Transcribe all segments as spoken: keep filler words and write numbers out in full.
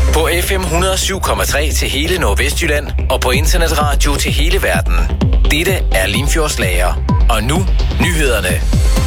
På F M et hundrede og syv komma tre til hele Nordvestjylland og på internetradio til hele verden. Dette er Limfjordslager. Og nu, nyhederne.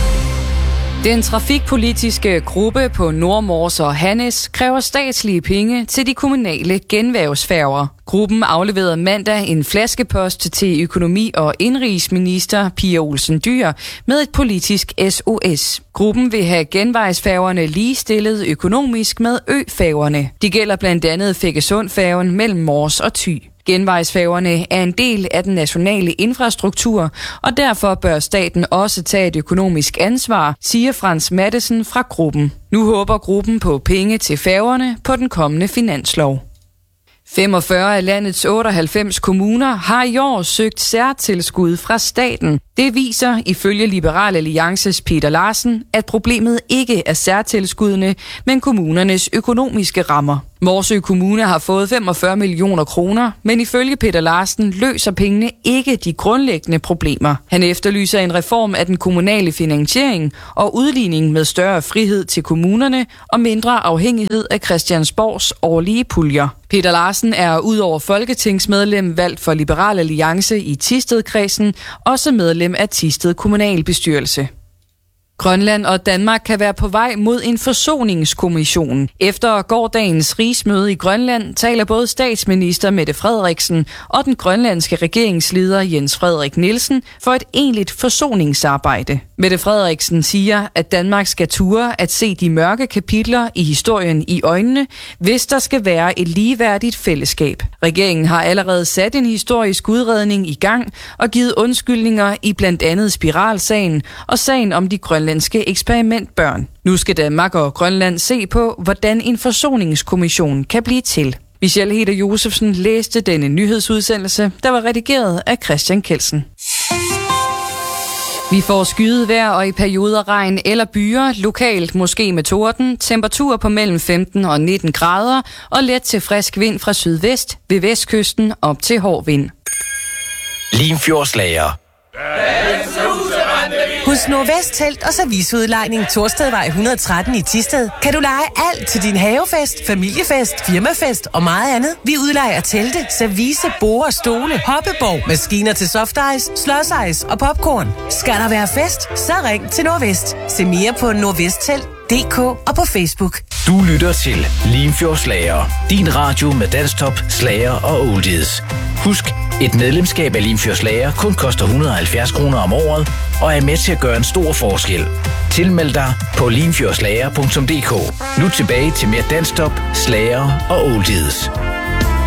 Den trafikpolitiske gruppe på Nordmors og Hannes kræver statslige penge til de kommunale genværvsfærger. Gruppen afleverede mandag en flaskepost til økonomi- og indrigsminister Pia Olsen Dyhr med et politisk S O S. Gruppen vil have genvejsfærgerne ligestillet økonomisk med øfærgerne. Det gælder blandt andet Feggesundfærgen mellem Mors og Thy. Genvejsfærgerne er en del af den nationale infrastruktur, og derfor bør staten også tage et økonomisk ansvar, siger Frans Mattesen fra gruppen. Nu håber gruppen på penge til færgerne på den kommende finanslov. femogfyrre af landets otteoghalvfems kommuner har i år søgt særtilskud fra staten. Det viser ifølge Liberal Alliances Peter Larsen, at problemet ikke er særtilskuddene, men kommunernes økonomiske rammer. Morsø Kommune har fået femogfyrre millioner kroner, men ifølge Peter Larsen løser pengene ikke de grundlæggende problemer. Han efterlyser en reform af den kommunale finansiering og udligning med større frihed til kommunerne og mindre afhængighed af Christiansborgs årlige puljer. Peter Larsen er udover folketingsmedlem valgt for Liberal Alliance i Thisted-kredsen, også medlem af Thisted Kommunalbestyrelse. Grønland og Danmark kan være på vej mod en forsoningskommission. Efter gårdagens rigsmøde i Grønland taler både statsminister Mette Frederiksen og den grønlandske regeringsleder Jens Frederik Nielsen for et egentligt forsoningsarbejde. Mette Frederiksen siger, at Danmark skal ture at se de mørke kapitler i historien i øjnene, hvis der skal være et ligeværdigt fællesskab. Regeringen har allerede sat en historisk udredning i gang og givet undskyldninger i blandt andet spiralsagen og sagen om de grønlandske eksperimentbørn. Nu skal Danmark og Grønland se på, hvordan en forsoningskommission kan blive til. Michelle Heder Josefsen læste denne nyhedsudsendelse, der var redigeret af Christian Kelsen. Vi får skyet vejr og i perioder regn eller byer, lokalt måske med torden, temperatur på mellem femten og nitten grader og let til frisk vind fra sydvest, ved vestkysten op til hård vind. Limfjordslager. Hos Nordvest Telt og Serviceudlejning Torstedvej et hundrede og tretten i Thisted kan du leje alt til din havefest, familiefest, firmafest og meget andet. Vi udlejer telte, service, borde, stole, hoppeborg, maskiner til softice, slåsejs og popcorn. Skal der være fest, så ring til Nordvest. Se mere på nordvesttelt punktum d k og på Facebook. Du lytter til Limfjordslager. Din radio med danstop, slager og oldies. Husk, et medlemskab af Limfjordslager kun koster et hundrede og halvfjerds kroner om året og er med til at gøre en stor forskel. Tilmeld dig på limfjordslager punktum d k. Nu tilbage til mere danstop, slager og oldies.